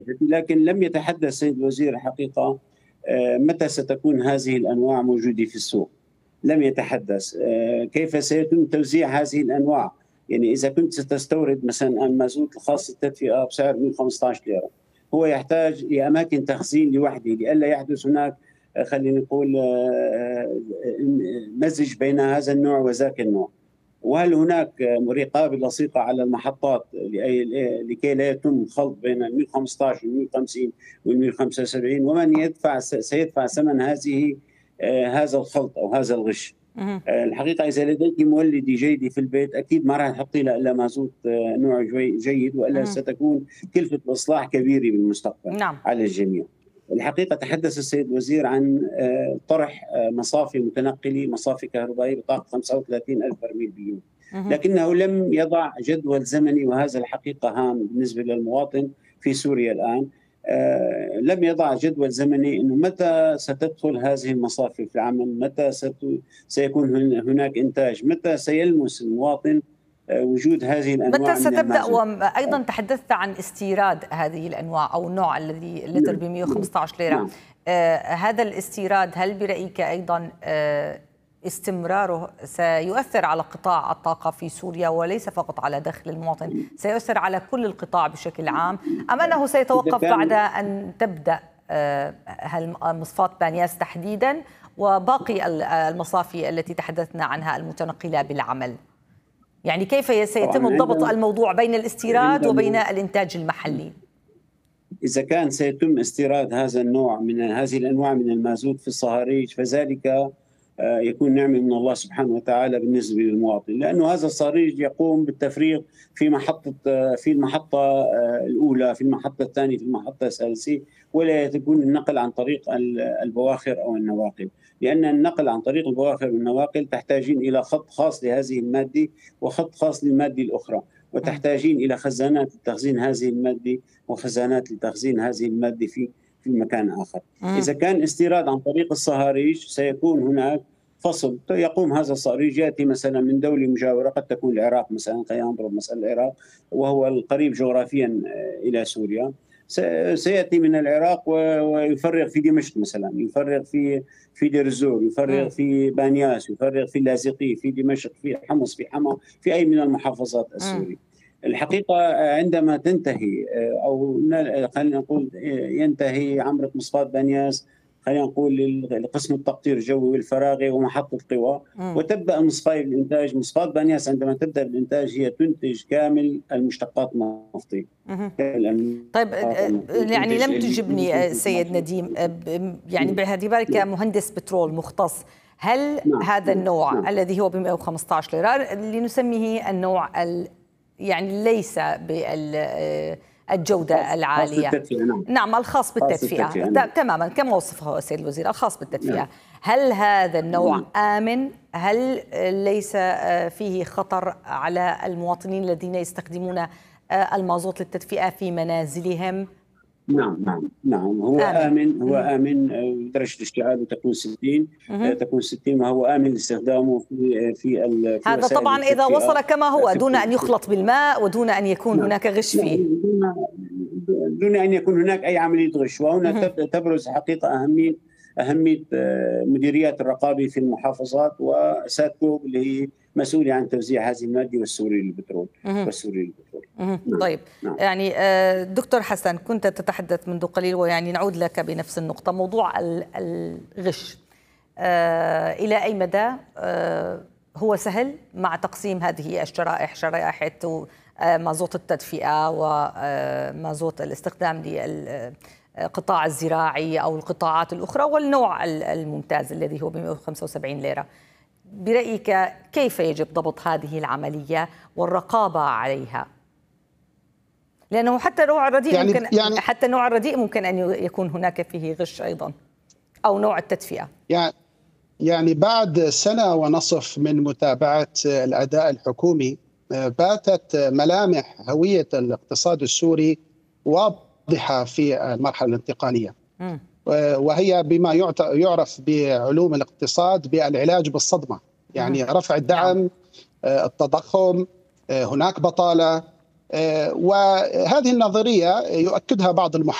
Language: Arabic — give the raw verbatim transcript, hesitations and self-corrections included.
لكن لم يتحدث السيد الوزير الحقيقة متى ستكون هذه الأنواع موجودة في السوق. لم يتحدث كيف سيتم توزيع هذه الأنواع. يعني إذا كنت ستستورد مثلا المازوت الخاص بالتدفئة بسعر مئة وخمسة عشر ليرة، هو يحتاج لأماكن تخزين لوحده لئلا يحدث هناك خلينا نقول مزج بين هذا النوع وذاك النوع. وهل هناك رقابة لصيقة على المحطات لكي لا يتم خلط بين ال مئة وخمسة عشر وال مئة وخمسين وال مئة وخمسة وسبعين، ومن يدفع سيدفع ثمن هذه هذا الخلط أو هذا الغش. الحقيقة إذا لديك مولدة جيدة في البيت أكيد ما راح تحطي لها إلا مازوت نوع جيد، وإلا ستكون كلفة الإصلاح كبيرة بالمستقبل نعم. على الجميع. الحقيقة تحدث السيد الوزير عن طرح مصافي متنقلة، مصافي كهربائية بطاقة خمسة وثلاثين ألف برميل بيوم، لكنه لم يضع جدول زمني، وهذا الحقيقة هام بالنسبة للمواطن في سوريا الآن. آه لم يضع جدول زمني انه متى ستدخل هذه المصافي في العمل، متى سيكون هناك انتاج، متى سيلمس المواطن آه وجود هذه الانواع، متى ستبدا. وايضا تحدثت عن استيراد هذه الانواع او النوع الذي اللتر ب مئة وخمسة عشر ليره. نعم. آه هذا الاستيراد هل برايك ايضا آه استمراره سيؤثر على قطاع الطاقة في سوريا وليس فقط على دخل المواطن، سيؤثر على كل القطاع بشكل عام، أم أنه سيتوقف بعد أن تبدأ مصفاة بانياس تحديدا وباقي المصافي التي تحدثنا عنها المتنقلة بالعمل؟ يعني كيف سيتم الضبط الموضوع بين الاستيراد وبين الإنتاج المحلي؟ إذا كان سيتم استيراد هذا النوع من هذه الأنواع من المازوت في الصهاريج فذلك يكون نعمة من الله سبحانه وتعالى بالنسبة للمواطن، لأنه هذا الصهريج يقوم بالتفريغ في محطة في المحطة الأولى، في المحطة الثانية، في المحطة الثالثة، ولا يكون النقل عن طريق البواخر أو النواقل، لأن النقل عن طريق البواخر والنواقل تحتاجين إلى خط خاص لهذه المادة وخط خاص للمادة الأخرى، وتحتاجين إلى خزانات لتخزين هذه المادة وخزانات لتخزين هذه المادة في في مكان آخر. إذا كان استيراد عن طريق الصهاريج سيكون هناك فصل، يقوم هذا الصهريج يأتي مثلا من دولة مجاورة، قد تكون العراق مثلا، خلينا نضرب مثلا العراق وهو القريب جغرافيا إلى سوريا، سيأتي من العراق ويفرغ في دمشق مثلا، يفرغ في في دير الزور، يفرغ في بانياس، يفرغ في اللاذقية، في دمشق، في حمص، في حما، في أي من المحافظات السورية. الحقيقة عندما تنتهي أو خلينا نقول ينتهي عمرة مصفاة بانياس، خلينا نقول لقسم التقطير الجوي والفراغي ومحطة قوى، وتبدأ مصفاة بالإنتاج. مصفاة بانياس عندما تبدأ بالإنتاج هي تنتج كامل المشتقات النفطية. طيب يعني لم تجبني سيد نديم، يعني باعتبارك كمهندس بترول مختص، هل نعم. هذا النوع نعم. الذي هو ب مئة وخمسة عشر ليرة لنسميه النوع ال يعني ليس بالجودة العالية، نعم. نعم الخاص بالتدفئة، نعم. تماما كما وصفه السيد الوزير، الخاص بالتدفئة. نعم. هل هذا النوع نعم. آمن؟ هل ليس فيه خطر على المواطنين الذين يستخدمون المازوت للتدفئة في منازلهم؟ نعم نعم نعم هو آمن, آمن. هو آمن درجة اشتعاله تكون ستين مم. تكون ستين، وهو آمن لاستخدامه في في هذا طبعا إذا وصل كما هو دون أن يخلط بالماء ودون أن يكون نعم. هناك غش فيه، دون, دون أن يكون هناك أي عملية غش. وهنا مم. تبرز حقيقة أهمية أهمية مديريات الرقابة في المحافظات وساتكو اللي هي مسؤولة عن توزيع هذه المادة والسوري للبترول والسوري للبترول. نعم. طيب نعم. يعني دكتور حسن، كنت تتحدث منذ قليل ويعني نعود لك بنفس النقطة، موضوع الغش إلى أي مدى هو سهل مع تقسيم هذه الشرائح، شرائح مازوت التدفئة ومازوت الاستخدام للقطاع الزراعي أو القطاعات الأخرى والنوع الممتاز الذي هو ب مئة وخمسة وسبعين ليرة، برأيك كيف يجب ضبط هذه العملية والرقابة عليها؟ لأنه حتى نوع الرديء يعني ممكن يعني حتى نوع الرديء ممكن أن يكون هناك فيه غش أيضا، أو نوع التدفئة. يعني يعني بعد سنة ونصف من متابعة الأداء الحكومي باتت ملامح هوية الاقتصاد السوري واضحة في المرحلة الانتقالية، م. وهي بما يعرف بعلوم الاقتصاد بالعلاج بالصدمة، يعني رفع الدعم، التضخم، هناك بطالة، وهذه النظرية يؤكدها بعض المحللين